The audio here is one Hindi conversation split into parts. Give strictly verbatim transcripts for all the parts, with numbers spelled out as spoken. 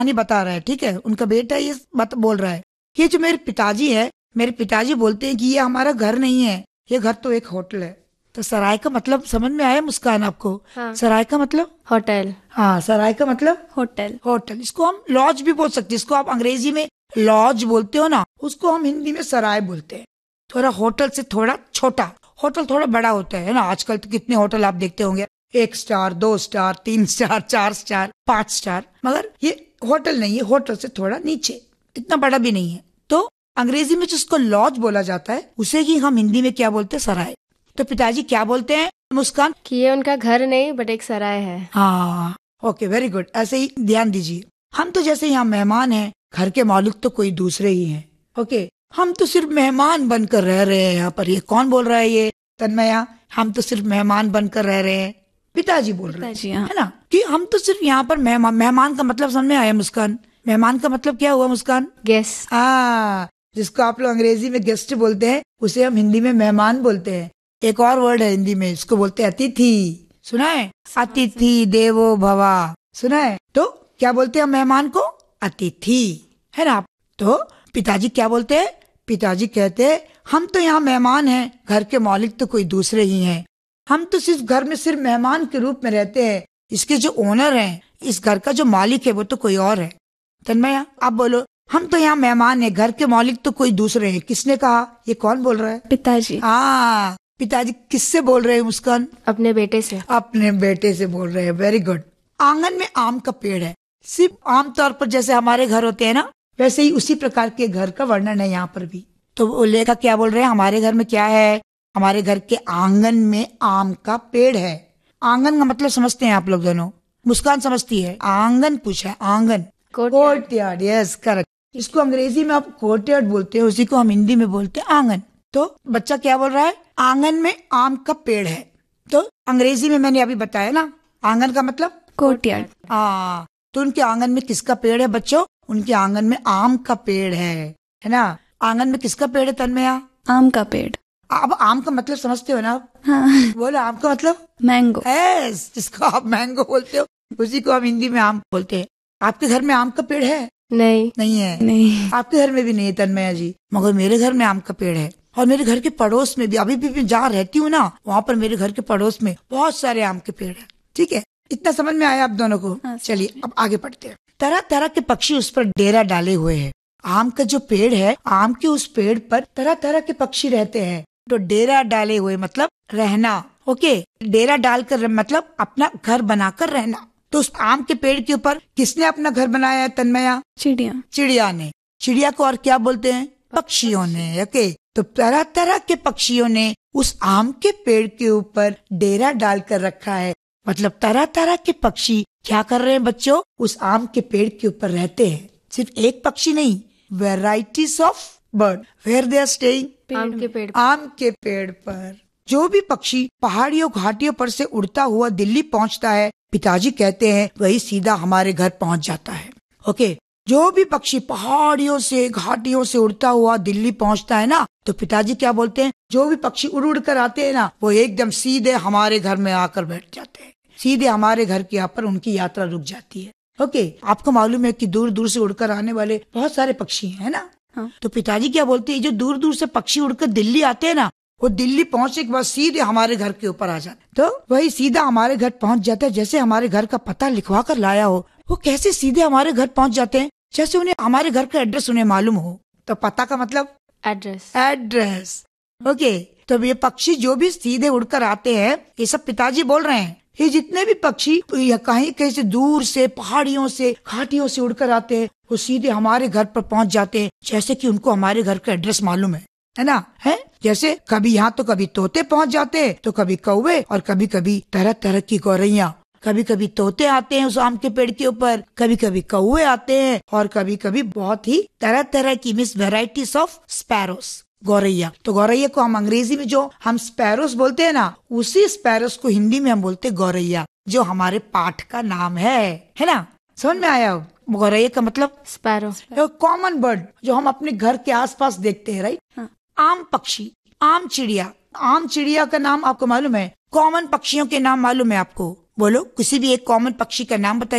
नहीं बता रहा है, ठीक है, उनका बेटा ये बात बोल रहा है। ये जो मेरे पिताजी है, मेरे पिताजी बोलते हैं कि ये हमारा घर नहीं है, ये घर तो एक होटल है। तो सराय का मतलब समझ में आया मुस्कान आपको? हाँ। सराय का मतलब होटल। हाँ, सराय का मतलब होटल। होटल। इसको हम लॉज भी बोल सकते हैं। इसको आप अंग्रेजी में लॉज बोलते हो ना, उसको हम हिंदी में सराय बोलते हैं। थोड़ा होटल से थोड़ा छोटा, होटल थोड़ा बड़ा होता है ना। आजकल तो कितने होटल आप देखते होंगे, एक स्टार, दो स्टार, तीन स्टार, चार स्टार, पांच स्टार, मगर ये होटल नहीं है, होटल से थोड़ा नीचे, इतना बड़ा भी नहीं है। तो अंग्रेजी में जिसको लॉज बोला जाता है उसे ही हम हिंदी में क्या बोलते हैं? सराय। तो पिताजी क्या बोलते हैं मुस्कान? कि ये उनका घर नहीं बट एक सराय है। हाँ, ओके, वेरी गुड। ऐसे ही ध्यान दीजिए। हम तो जैसे यहाँ मेहमान हैं, घर के मालिक तो कोई दूसरे ही हैं। ओके, हम तो सिर्फ मेहमान बनकर रह रहे हैं यहाँ पर। ये कौन बोल रहा है? ये तन्मया। हम तो सिर्फ मेहमान बनकर रह रहे हैं, पिताजी बोल रहे हैं, है ना, कि हम तो सिर्फ यहाँ पर मेहमान। मेहमान का मतलब समझ में आया मुस्कान? मेहमान का मतलब क्या हुआ मुस्कान? गेस्ट। हाँ, जिसको आप लोग अंग्रेजी में गेस्ट बोलते हैं, उसे हम हिंदी में मेहमान बोलते हैं। एक और वर्ड है हिंदी में, इसको बोलते हैं अतिथि। सुना है? अतिथि देवो भवा, सुना है? तो क्या बोलते हैं हम मेहमान को? अतिथि, है ना। तो पिताजी क्या बोलते हैं? पिताजी कहते हैं हम तो यहाँ मेहमान हैं, घर के मालिक तो कोई दूसरे ही हैं। हम तो सिर्फ घर में सिर्फ मेहमान के रूप में रहते हैं। इसके जो ओनर हैं, इस घर का जो मालिक है, वो तो कोई और है। तन्मया आप बोलो, हम तो यहाँ मेहमान है, घर के मालिक तो कोई दूसरे हैं। किसने कहा? ये कौन बोल रहा है? पिताजी। हाँ, पिताजी किससे बोल रहे हैं मुस्कान? अपने बेटे से। अपने बेटे से बोल रहे हैं, वेरी गुड। आंगन में आम का पेड़ है। सिर्फ आम तौर पर जैसे हमारे घर होते हैं ना, वैसे ही उसी प्रकार के घर का वर्णन है यहाँ पर भी। तो वो लेखक क्या बोल रहे हैं? हमारे घर में क्या है? हमारे घर के आंगन में आम का पेड़ है। आंगन का मतलब समझते हैं आप लोग दोनों? मुस्कान समझती है? आंगन पूछा है, आंगन, कोर्टयार्ड। Yes, correct. इसको अंग्रेजी में आप कोर्टयार्ड बोलते हैं, उसी को हम हिंदी में बोलते हैं आंगन। तो बच्चा क्या बोल रहा है? आंगन में आम का पेड़ है। तो अंग्रेजी में मैंने अभी बताया ना, आंगन का मतलब कोर्टयार्ड। हाँ, तो उनके आंगन में किसका पेड़ है बच्चों? उनके आंगन में आम का पेड़ है, है ना। आंगन में किसका पेड़ है तन्मया? आम का पेड़। अब आम का मतलब समझते हो ना? हाँ। बोलो, आम का मतलब मैंगो। यस, जिसको आप मैंगो बोलते हो उसी को हम हिंदी में आम बोलते हैं। आपके घर में आम का पेड़ है? नहीं। नहीं है? नहीं। आपके घर में भी नहीं है तन्मया जी, मगर मेरे घर में आम का पेड़ है। और मेरे घर के पड़ोस में भी, अभी भी मैं जहाँ रहती हूँ ना, वहाँ पर मेरे घर के पड़ोस में बहुत सारे आम के पेड़ है। ठीक है, इतना समझ में आया आप दोनों को? हाँ, चलिए अब आगे बढ़ते हैं। तरह तरह के पक्षी उस पर डेरा डाले हुए हैं। आम का जो पेड़ है, आम के उस पेड़ पर तरह तरह के पक्षी रहते हैं। तो डेरा डाले हुए मतलब रहना। ओके, डेरा डालकर मतलब अपना घर बनाकर रहना। तो उस आम के पेड़ के ऊपर किसने अपना घर बनाया है तन्मया? चिड़िया। चिड़िया ने। चिड़िया को और क्या बोलते हैं? पक्षियों ने। ओके, तो तरह तरह के पक्षियों ने उस आम के पेड़ के ऊपर डेरा डालकर रखा है। मतलब तरह तरह के पक्षी क्या कर रहे हैं बच्चों? उस आम के पेड़ के ऊपर रहते हैं। सिर्फ एक पक्षी नहीं, varieties of bird, where they are staying? आम के पेड़। आम के पेड़ पर। जो भी पक्षी पहाड़ियों घाटियों पर से उड़ता हुआ दिल्ली पहुंचता है, पिताजी कहते हैं वही सीधा हमारे घर पहुंच जाता है। ओके, जो भी पक्षी पहाड़ियों से घाटियों से उड़ता हुआ दिल्ली पहुंचता है ना, तो पिताजी क्या बोलते हैं? जो भी पक्षी उड़ उड़ कर आते हैं ना, वो एकदम सीधे हमारे घर में आकर बैठ जाते हैं। सीधे हमारे घर के यहाँ पर उनकी यात्रा रुक जाती है। ओके, आपको मालूम है कि दूर दूर से उड़कर आने वाले बहुत सारे पक्षी हैं ना। हाँ। तो पिताजी क्या बोलते हैं? जो दूर दूर से पक्षी उड़कर दिल्ली आते हैं ना, वो दिल्ली पहुंचने के बाद सीधे हमारे घर के ऊपर आ जाते। तो वही सीधा हमारे घर पहुंच जाता है, जैसे हमारे घर का पता लिखवा कर लाया हो। वो कैसे सीधे हमारे घर पहुंच जाते हैं? जैसे उन्हें हमारे घर का एड्रेस उन्हें मालूम हो। तो पता का मतलब एड्रेस। एड्रेस। ओके, तो ये पक्षी जो भी सीधे उड़कर आते हैं, ये सब पिताजी बोल रहे हैं। ये जितने भी पक्षी कहीं कहीं से दूर से पहाड़ियों से घाटियों से उड़कर आते हैं, वो सीधे हमारे घर पर पहुंच जाते हैं, जैसे कि उनको हमारे घर का एड्रेस मालूम है, है ना। है जैसे कभी यहाँ तो कभी तोते पहुंच जाते हैं, तो कभी कौवे, और कभी कभी तरह तरह की गौरैया। कभी कभी तोते आते हैं उस आम के पेड़ के ऊपर, कभी कभी कौवे आते हैं, और कभी कभी बहुत ही तरह तरह की मिस वेराइटीज ऑफ स्पैरोस, गौरैया। तो गौरैया को हम अंग्रेजी में जो हम स्पैरोस बोलते हैं ना, उसी स्पैरोस को हिंदी में हम बोलते हैं गौरैया, जो हमारे पाठ का नाम है, है ना। समझ में आया? गौरैया का मतलब स्पैरो। कॉमन बर्ड जो हम अपने घर के आसपास देखते हैं, राइट। हाँ। आम पक्षी, आम चिड़िया। आम चिड़िया का नाम आपको मालूम है? कॉमन पक्षियों के नाम मालूम है आपको? बोलो, किसी भी एक कॉमन पक्षी का नाम बताइए।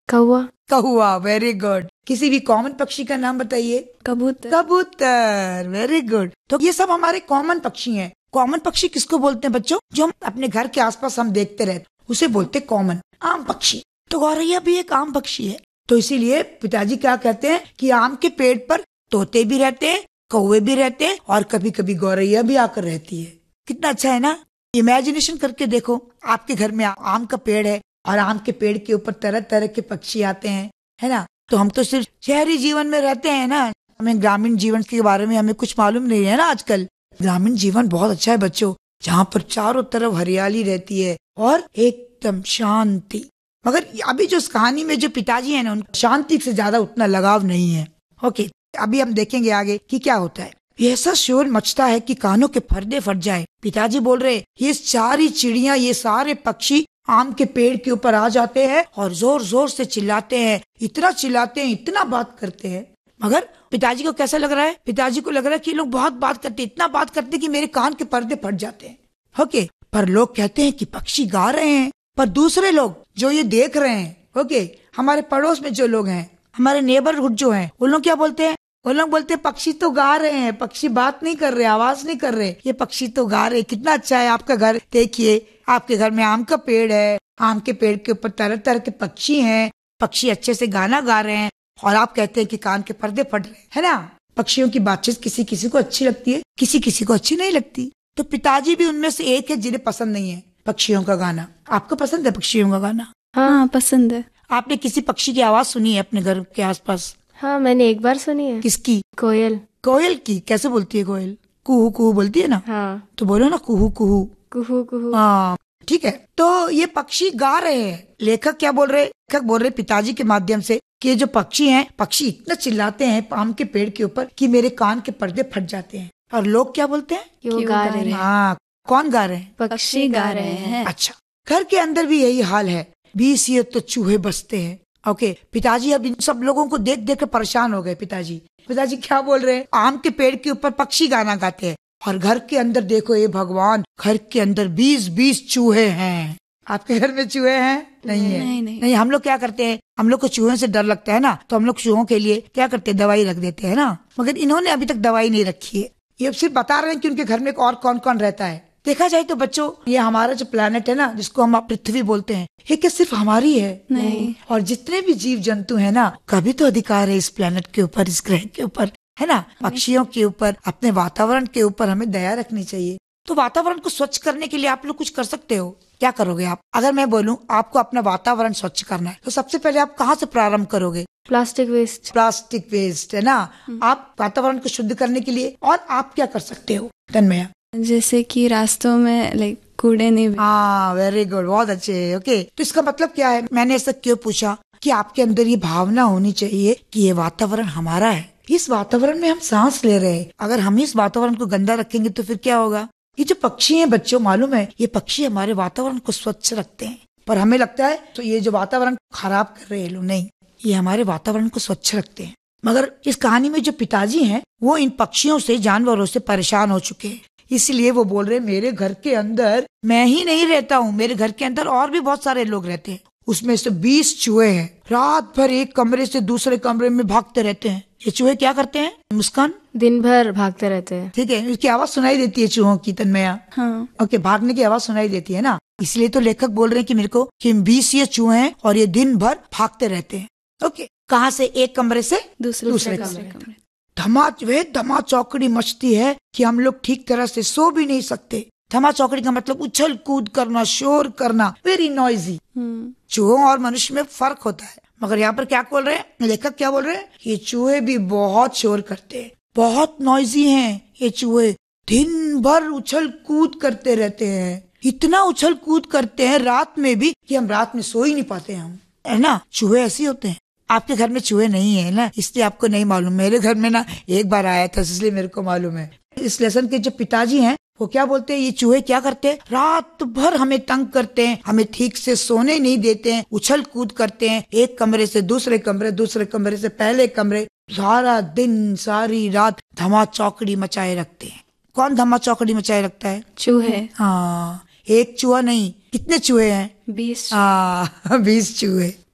कौवा। कौवा, वेरी गुड। किसी भी कॉमन पक्षी का नाम बताइए। कबूतर। कबूतर, वेरी गुड। तो ये सब हमारे कॉमन पक्षी हैं। कॉमन पक्षी किसको बोलते हैं बच्चों? जो हम अपने घर के आसपास हम देखते रहते, उसे बोलते कॉमन। आम पक्षी, तो गौरैया भी एक आम पक्षी है। तो इसीलिए पिताजी क्या कहते हैं कि आम के पेड़ पर तोते भी रहते हैं, कौवे भी रहते हैं, और कभी कभी गौरैया भी आकर रहती है। कितना अच्छा है ना। इमेजिनेशन करके देखो, आपके घर में आम का पेड़ है और आम के पेड़ के ऊपर तरह तरह के पक्षी आते हैं, है ना। तो हम तो सिर्फ शहरी जीवन में रहते हैं ना, हमें ग्रामीण जीवन के बारे में हमें कुछ मालूम नहीं है ना। आजकल ग्रामीण जीवन बहुत अच्छा है बच्चों, जहाँ पर चारों तरफ हरियाली रहती है और एकदम शांति। मगर अभी जो इस कहानी में जो पिताजी है ना, उनको शांति से ज्यादा उतना लगाव नहीं है। ओके, अभी हम देखेंगे आगे कि क्या होता है। ये ऐसा शोर मचता है कि कानों के पर्दे फट जाए। पिताजी बोल रहे, ये सारी चिड़िया, ये सारे पक्षी आम के पेड़ के ऊपर आ जाते हैं और जोर जोर से चिल्लाते हैं, इतना चिल्लाते हैं, इतना बात करते हैं। मगर पिताजी को कैसा लग रहा है? पिताजी को लग रहा है कि लोग बहुत बात करते, इतना बात करते कि मेरे कान के पर्दे फट जाते हैं। ओके, पर लोग कहते हैं कि पक्षी गा रहे हैं। पर दूसरे लोग जो ये देख रहे हैं, ओके, हमारे पड़ोस में जो लोग हैं, हमारे नेबरहुड जो हैं, वो लोग क्या बोलते हैं? वो लोग बोलते हैं पक्षी तो गा रहे हैं, पक्षी बात नहीं कर रहे, आवाज नहीं कर रहे, ये पक्षी तो गा रहे। कितना अच्छा है आपका घर, देखिए आपके घर में आम का पेड़ है, आम के पेड़ के ऊपर तरह तरह के पक्षी हैं, पक्षी अच्छे से गाना गा रहे हैं, और आप कहते हैं कि कान के पर्दे फट रहे हैं, है ना। पक्षियों की बातचीत किसी किसी को अच्छी लगती है, किसी किसी को अच्छी नहीं लगती। तो पिताजी भी उनमें से एक है जिन्हें पसंद नहीं है पक्षियों का गाना। आपको पसंद है पक्षियों का गाना? हाँ, पसंद है। आपने किसी पक्षी की आवाज सुनी है अपने घर के आसपास? हाँ, मैंने एक बार सुनी है। किसकी? कोयल। कोयल की? कैसे बोलती है कोयल? कुहू कुहू बोलती है ना। हाँ, तो बोलो ना कुहू कुहू। कुहू कुहू। हाँ, ठीक है। तो ये पक्षी गा रहे हैं। लेखक क्या बोल रहे? लेखक बोल रहे पिताजी के माध्यम से कि ये जो पक्षी हैं, पक्षी इतना चिल्लाते हैं आम के पेड़ के ऊपर कि मेरे कान के पर्दे फट जाते हैं। और लोग क्या बोलते हैं? कि वो गा रहे हैं। हाँ, कौन गा रहे हैं? पक्षी गा रहे हैं। अच्छा, घर के अंदर भी यही हाल है। बीस ये तो चूहे बसते हैं। ओके, पिताजी अब इन सब लोगों को देख देख कर परेशान हो गए। पिताजी पिताजी क्या बोल रहे हैं? आम के पेड़ के ऊपर पक्षी गाना गाते हैं और घर के अंदर देखो, ये भगवान, घर के अंदर बीस बीस चूहे हैं। आपके घर में चूहे हैं? नहीं है। नहीं, नहीं। नहीं, हम लोग क्या करते हैं, हम लोग को चूहों से डर लगता है ना, तो हम लोग चूहों के लिए क्या करते हैं, दवाई रख देते हैं ना। मगर इन्होंने अभी तक दवाई नहीं रखी है। ये सिर्फ बता रहे हैं कि उनके घर में और कौन कौन रहता है। देखा जाए तो बच्चों, ये हमारा जो प्लेनेट है ना, जिसको हम पृथ्वी बोलते हैं, ये क्या सिर्फ हमारी है? नहीं। और जितने भी जीव जंतु है ना, का भी तो अधिकार है इस प्लेनेट के ऊपर, इस ग्रह के ऊपर, है ना। पक्षियों के ऊपर, अपने वातावरण के ऊपर हमें दया रखनी चाहिए। तो वातावरण को स्वच्छ करने के लिए आप लोग कुछ कर सकते हो। क्या करोगे आप? अगर मैं बोलूं आपको अपना वातावरण स्वच्छ करना है, तो सबसे पहले आप कहाँ से प्रारंभ करोगे? Plastic waste. प्लास्टिक वेस्ट, है ना। आप वातावरण को शुद्ध करने के लिए और आप क्या कर सकते हो तन्मया? जैसे कि रास्तों में लाइक कूड़े नहीं। हाँ, वेरी गुड, बहुत अच्छे। ओके, तो इसका मतलब क्या है? मैंने ऐसा क्यों पूछा कि आपके अंदर ये भावना होनी चाहिए कि ये वातावरण हमारा है, इस वातावरण में हम सांस ले रहे हैं। अगर हम इस वातावरण को गंदा रखेंगे तो फिर क्या होगा? ये जो पक्षी हैं बच्चों, मालूम है, ये पक्षी हमारे वातावरण को स्वच्छ रखते हैं, पर हमें लगता है तो ये जो वातावरण खराब कर रहे हैं लोग, नहीं, ये हमारे वातावरण को स्वच्छ रखते हैं। मगर इस कहानी में जो पिताजी हैं, वो इन पक्षियों से, जानवरों से परेशान हो चुके हैं। इसलिए वो बोल रहे, मेरे घर के अंदर मैं ही नहीं रहता हूँ, मेरे घर के अंदर और भी बहुत सारे लोग रहते हैं, उसमें से बीस चूहे हैं, रात भर एक कमरे से दूसरे कमरे में भागते रहते हैं। ये चूहे क्या करते हैं मुस्कान? दिन भर भागते रहते हैं। ठीक है, इसकी आवाज सुनाई देती है चूहों की तन्मया? हाँ। ओके, भागने की आवाज सुनाई देती है ना, इसलिए तो लेखक बोल रहे हैं कि मेरे को कि बीस ये चूहे हैं और ये दिन भर भागते रहते हैं। ओके, कहाँ से? एक कमरे से दूसरे, दूसरे कमरे, कमरे। धमा वे धमा चौकड़ी मचती है कि हम लोग ठीक तरह से सो भी नहीं सकते। धमा चौकड़ी का मतलब उछल कूद करना, शोर करना, वेरी नॉइजी। चूहों और मनुष्य में फर्क होता है। मगर यहाँ पर क्या बोल रहे हैं लेखक? क्या बोल रहे हैं? ये चूहे भी बहुत शोर करते हैं, बहुत नॉइजी हैं ये चूहे, दिन भर उछल कूद करते रहते हैं, इतना उछल कूद करते हैं रात में भी कि हम रात में सो ही नहीं पाते हम, है ना। चूहे ऐसे होते हैं। आपके घर में चूहे नहीं है ना, इसलिए आपको नहीं मालूम। मेरे घर में ना एक बार आया था, इसलिए मेरे को मालूम है। इस लेसन के जो पिताजी हैं, वो क्या बोलते हैं, ये चूहे क्या करते हैं, रात भर हमें तंग करते हैं, हमें ठीक से सोने नहीं देते हैं, उछल कूद करते हैं, एक कमरे से दूसरे कमरे, दूसरे कमरे से पहले कमरे, सारा दिन सारी रात धमा चौकड़ी मचाए रखते हैं। कौन धमा चौकड़ी मचाए रखता है? चूहे। हाँ, एक चूहा नहीं, कितने चूहे हैं? बीस। हाँ, बीस चूहे।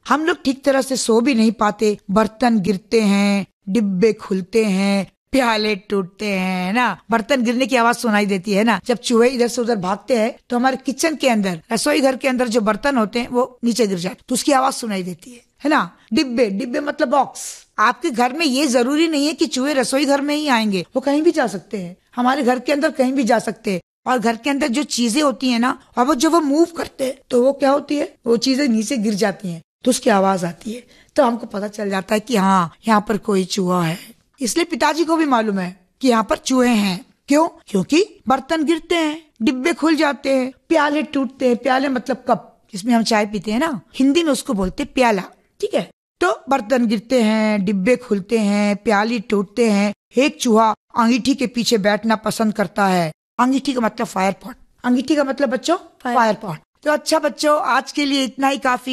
हम लोग ठीक तरह से सो भी नहीं पाते, बर्तन गिरते हैं, डिब्बे खुलते हैं, प्याले टूटते हैं ना, बर्तन गिरने की आवाज सुनाई देती है ना। जब चूहे इधर से उधर भागते हैं तो हमारे किचन के अंदर, रसोई घर के अंदर जो बर्तन होते हैं वो नीचे गिर जाते, तो उसकी आवाज सुनाई देती है है ना। डिब्बे, डिब्बे मतलब बॉक्स। आपके घर में ये जरूरी नहीं है कि चूहे रसोई घर में ही आएंगे, वो कहीं भी जा सकते हैं, हमारे घर के अंदर कहीं भी जा सकते हैं। और घर के अंदर जो चीजें होती है ना, और वो जब वो मूव करते हैं तो वो क्या होती है, वो चीजें नीचे गिर जाती हैं, तो उसकी आवाज आती है, तो हमको पता चल जाता है कि हाँ यहाँ पर कोई चूहा है। इसलिए पिताजी को भी मालूम है कि यहाँ पर चूहे हैं। क्यों? क्योंकि बर्तन गिरते हैं, डिब्बे खुल जाते हैं, प्याले टूटते हैं। प्याले मतलब कप जिसमें हम चाय पीते हैं ना, हिंदी में उसको बोलते हैं प्याला, ठीक है। तो बर्तन गिरते हैं, डिब्बे खुलते हैं, प्याली टूटते हैं। एक चूहा अंगीठी के पीछे बैठना पसंद करता है। अंगीठी का मतलब फायर पॉट, अंगीठी का मतलब बच्चों फायर पॉट। तो अच्छा बच्चों, आज के लिए इतना ही काफी।